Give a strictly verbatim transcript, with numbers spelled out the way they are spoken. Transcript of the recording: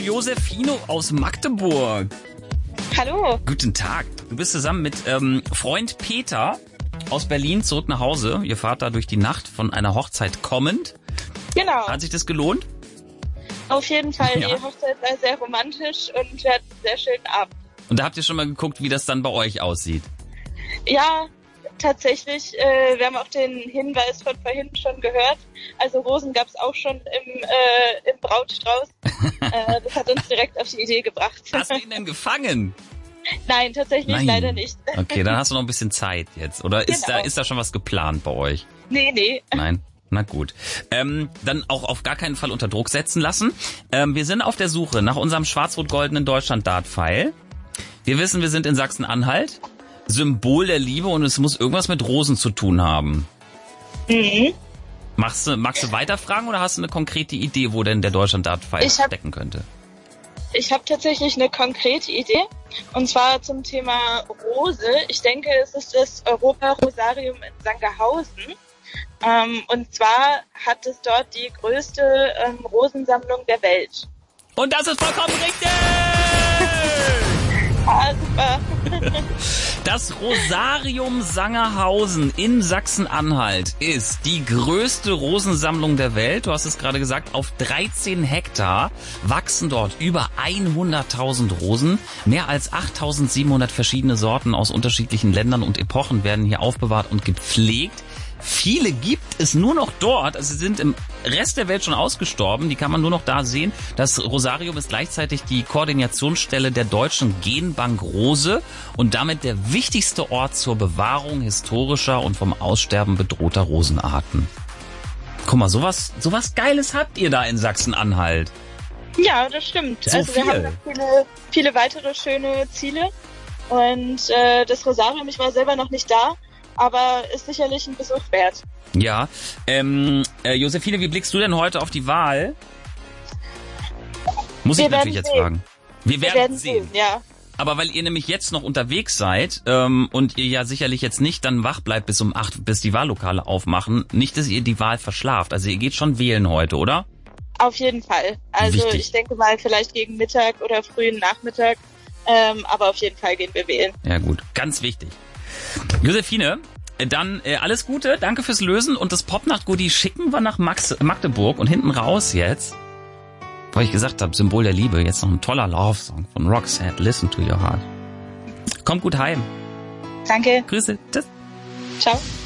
Josephine aus Magdeburg. Hallo. Guten Tag. Du bist zusammen mit ähm, Freund Peter aus Berlin zurück nach Hause. Ihr fahrt da durch die Nacht von einer Hochzeit kommend. Genau. Hat sich das gelohnt? Auf jeden Fall. Ja. Die Hochzeit war sehr romantisch und wir hatten einen sehr schönen Abend. Und da habt ihr schon mal geguckt, wie das dann bei euch aussieht? Ja, tatsächlich. Äh, wir haben auch den Hinweis von vorhin schon gehört. Also Rosen gab es auch schon im, äh, im Brautstrauß. äh, das hat uns direkt auf die Idee gebracht. Hast du ihn denn gefangen? Nein, tatsächlich Nein. leider nicht. Okay, dann hast du noch ein bisschen Zeit jetzt. Oder ist Genau. da ist da schon was geplant bei euch? Nee, nee. Nein. Na gut. Ähm, dann auch auf gar keinen Fall unter Druck setzen lassen. Ähm, wir sind auf der Suche nach unserem schwarz-rot-goldenen Deutschland-Dart-Pfeil. Wir wissen, wir sind in Sachsen-Anhalt. Symbol der Liebe und es muss irgendwas mit Rosen zu tun haben. Mhm. Machst du, magst du weiterfragen oder hast du eine konkrete Idee, wo denn der Deutschland-Dart-Pfeil Ich hab- stecken könnte? Ich habe tatsächlich eine konkrete Idee. Und zwar zum Thema Rose. Ich denke, es ist das Europa-Rosarium in Sangerhausen. Ähm, und zwar hat es dort die größte ähm, Rosensammlung der Welt. Und das ist vollkommen richtig! Ah, super. Das Rosarium Sangerhausen in Sachsen-Anhalt ist die größte Rosensammlung der Welt. Du hast es gerade gesagt, auf dreizehn Hektar wachsen dort über hunderttausend Rosen. Mehr als achttausendsiebenhundert verschiedene Sorten aus unterschiedlichen Ländern und Epochen werden hier aufbewahrt und gepflegt. Viele gibt es nur noch dort, also sie sind im Rest der Welt schon ausgestorben, die kann man nur noch da sehen. Das Rosarium ist gleichzeitig die Koordinationsstelle der Deutschen Genbank Rose und damit der wichtigste Ort zur Bewahrung historischer und vom Aussterben bedrohter Rosenarten. Guck mal, sowas, sowas Geiles habt ihr da in Sachsen-Anhalt. Ja, das stimmt. So also wir viel. haben noch viele, viele weitere schöne Ziele. Und äh, das Rosarium, ich war selber noch nicht da, aber ist sicherlich ein Besuch wert. Ja, ähm, äh, Josephine, wie blickst du denn heute auf die Wahl? Muss Wir ich natürlich werden jetzt sehen. fragen. Wir werden, Wir werden sehen. sehen, ja. Aber weil ihr nämlich jetzt noch unterwegs seid ähm, und ihr ja sicherlich jetzt nicht dann wach bleibt bis um acht, bis die Wahllokale aufmachen, nicht, dass ihr die Wahl verschlaft. Also ihr geht schon wählen heute, oder? Auf jeden Fall. Also Wichtig. ich denke mal vielleicht gegen Mittag oder frühen Nachmittag. Ähm, aber auf jeden Fall gehen wir wählen. Ja gut, ganz wichtig. Josephine, äh, dann äh, alles Gute, danke fürs Lösen und das Popnacht-Goodie schicken wir nach Max Magdeburg und hinten raus jetzt, weil ich gesagt habe, Symbol der Liebe, jetzt noch ein toller Love-Song von Roxette, Listen to Your Heart. Kommt gut heim. Danke. Grüße. Tschüss. Ciao.